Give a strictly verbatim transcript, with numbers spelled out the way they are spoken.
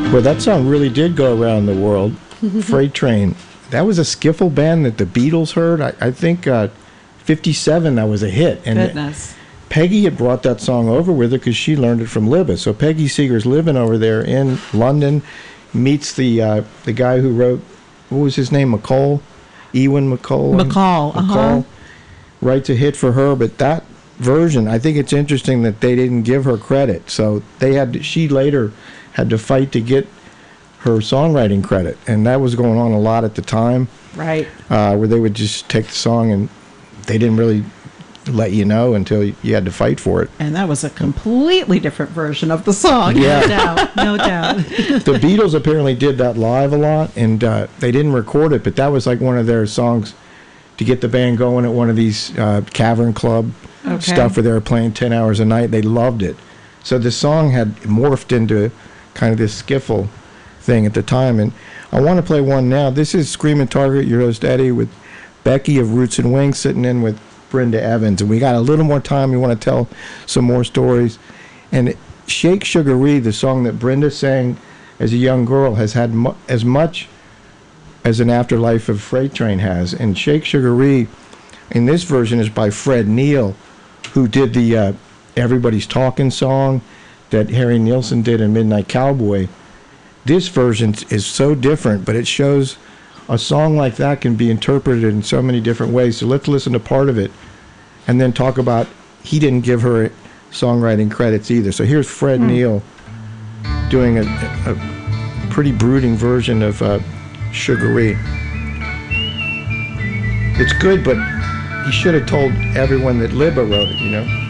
Well, that song really did go around the world. Freight Train. That was a skiffle band that the Beatles heard. I, I think uh, fifty-seven, that was a hit. And Goodness. Peggy had brought that song over with her because she learned it from Libba. So Peggy Seeger's living over there in London, meets the uh, the guy who wrote, what was his name, McCall? Ewan McCall? McCall, uh-huh. McCall. Writes a hit for her, but that version, I think it's interesting that they didn't give her credit. So they had to, she later had to fight to get her songwriting credit, and that was going on a lot at the time. Right. Uh, where they would just take the song and they didn't really let you know until you had to fight for it. And that was a completely different version of the song. Yeah. No doubt, no doubt. The Beatles apparently did that live a lot, and uh, they didn't record it, but that was like one of their songs to get the band going at one of these uh, cavern club Okay. stuff where they were playing ten hours a night. They loved it. So the song had morphed into kind of this skiffle thing at the time. And I want to play one now. This is Screaming Target, your host Eddie, with Becky of Roots and Wings sitting in with Brenda Evans. And we got a little more time. We want to tell some more stories. And Shake Sugaree, the song that Brenda sang as a young girl, has had mu- as much as an afterlife of Freight Train has. And Shake Sugaree, in this version, is by Fred Neil, who did the uh, Everybody's Talking song that Harry Nilsson did in Midnight Cowboy. This version is so different, but it shows a song like that can be interpreted in so many different ways. So let's listen to part of it and then talk about, he didn't give her songwriting credits either. So here's Fred mm. Neil doing a, a pretty brooding version of uh, Sugaree. It's good, but he should have told everyone that Libba wrote it, you know?